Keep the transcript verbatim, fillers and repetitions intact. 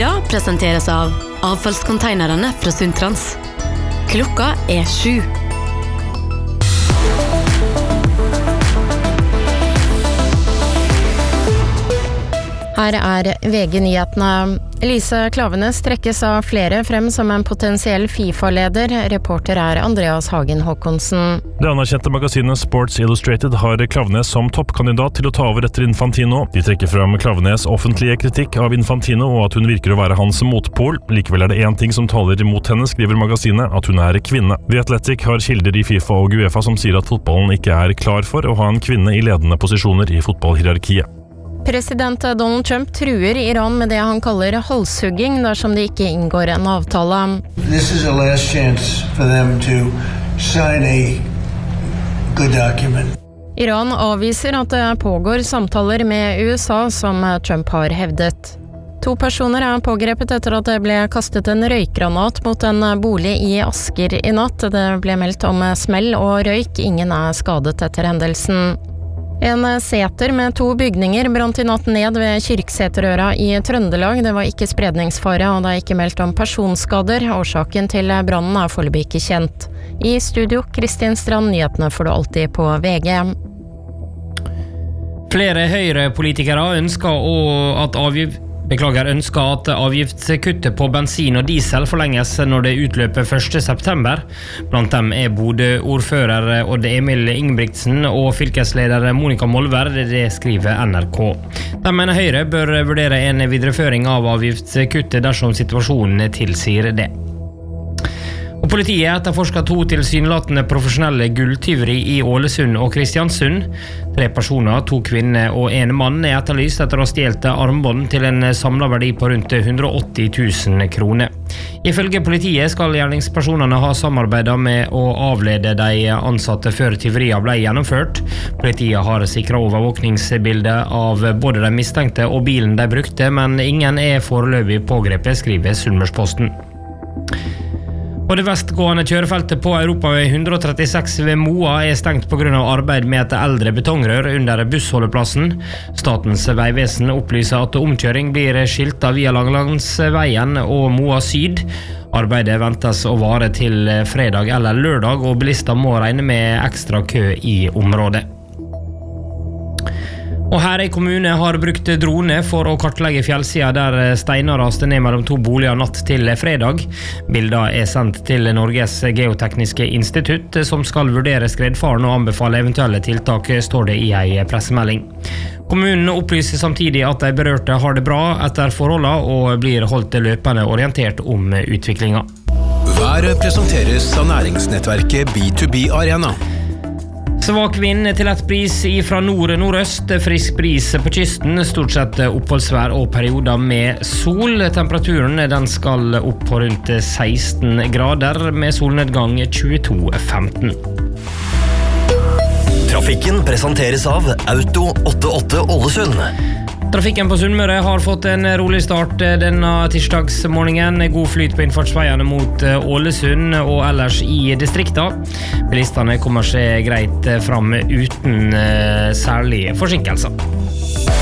dag presenteres av avfallskonteinerne fra Sundtrans. Klokka er sju. Her er V G-nyhetene. Elise Klavenes trekkes av flere frem som en potensiell FIFA-leder. Reporter er Andreas Hagen Håkonsen. Det anerkjente magasinet Sports Illustrated har Klavenes som toppkandidat til å ta over etter Infantino. De trekker frem Klavenes offentlige kritikk av Infantino og at hun virker å være hans motpol. Likevel er det en ting som taler imot henne, skriver magasinet, at hun er kvinne. The Athletic har kilder i FIFA og UEFA som sier at fotballen ikke er klar for å ha en kvinne i ledende posisjoner i fotballhierarkiet. President Donald Trump truer Iran med det han kaller halshugging dersom de ikke inngår en avtale. This is a last chance for them to sign a good document. Iran avviser at det pågår samtaler med U S A som Trump har hevdet. To personer er pågrepet etter at det ble kastet en røykgranat mot en bolig i Asker i natt. Det ble meldt om smell og røyk. Ingen er skadet etter hendelsen. En seter med to bygninger brant i natt ned ved Kyrksæterøra i Trøndelag. Det var ikke spredningsfare, og det er ikke meldt om personskader. Årsaken til brannen er foreløpig ikke kjent. I studio, Kristin Strand, nyhetene får du alltid på V G. Flere Høyre-politikere ønsker å at avgift Beklager ønsker at avgiftskuttet på bensin og diesel forlenges når det utløper første september. Blant dem er Bodø-ordfører Odd Emil Ingebrigtsen og fylkesleder Monica Molvær, det skriver N R K. De mener Høyre bør vurdere en videreføring av avgiftskuttet dersom situasjonen tilsier det. Og politiet etterforsker to tilsynelatende profesjonelle gulltyveri i Ålesund og Kristiansund. Tre personer, to kvinner og en mann er etterlyst etter å ha stjålet armbånd til en samlet verdi på rundt hundre og åtti tusen kroner. Ifølge politiet skal gjerningspersonene ha samarbeidet med å avlede de ansatte før tyveriet ble gjennomført. Politiet har sikret overvåkningsbilder av både de mistenkte og bilen de brukte, men ingen er foreløpig pågrepet, skriver Sunnmørsposten. Og det vestgående kjørefeltet på Europavei hundre og trettiseks ved Moa er stengt på grunn av arbeid med et eldre betongrør under bussholdeplassen. Statens vegvesen opplyser at omkjøring blir skiltet via Langelandsveien og Moa Syd. Arbeidet ventes å vare til fredag eller lørdag, og bilister må regne med ekstra kø i området. Og Herøy kommune har brukt drone for å kartlegge fjellsida der steiner raste ned mellom to boliger natt til fredag. Bilder er sendt til Norges geotekniske institutt, som skal vurdere skredfaren og anbefale eventuelle tiltak, står det i en pressemelding. Kommunen opplyser samtidig at de berørte har det bra etter forholdene og blir holdt løpende orientert om utviklingen. Været presenteres av næringsnettverket B to B Arena. Svak vind til lett bris fra nord-nordøst, frisk bris på kysten, stort sett oppholdsvær og perioder med sol. Temperaturen den skal opp på rundt seksten grader, med solnedgang tjueto femten. Trafikken presenteres av Auto åttiåtte Ålesund. Trafikken på Sunnmøre har fått en rolig start denne tirsdagsmorgenen. God flyt på innfartsveiene mot Ålesund og ellers i distrikta. Bilistene kommer seg greit fram uten særlig forsinkelser.